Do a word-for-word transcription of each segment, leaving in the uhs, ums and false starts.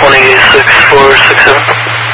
twenty-eight six four six seven.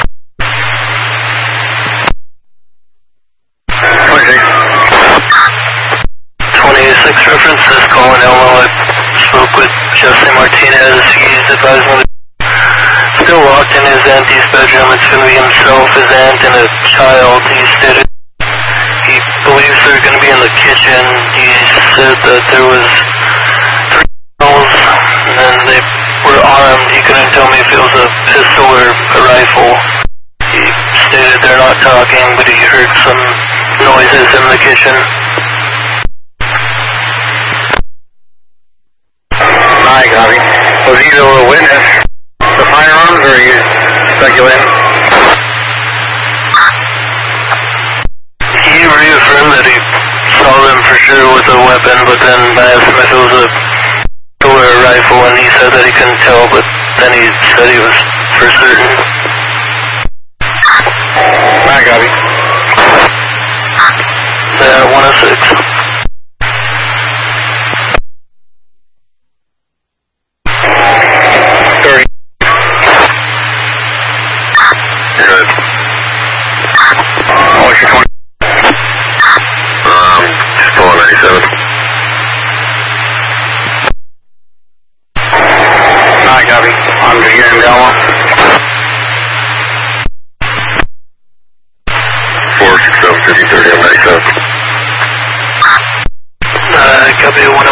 twenty-eight six reference, this is Colin Elmo. I spoke with Jesse Martinez. He's advised me still locked in his auntie's bedroom. It's going to be himself, his aunt, and a child. He stated he believes they're going to be in the kitchen. He said that there was three girls, and then they were armed. He couldn't tell me if it was a pistol or a rifle. He stated they're not talking, but he heard some noises in the kitchen. Hi, copy. Was he the witness the firearms, or are you speculating? He reaffirmed that he saw them for sure with a weapon, but then I asked him if it was a pistol or a rifle, and he said that he couldn't tell, but then he said he was for certain. Hi, copy. Yeah, one oh six. Uh, copy one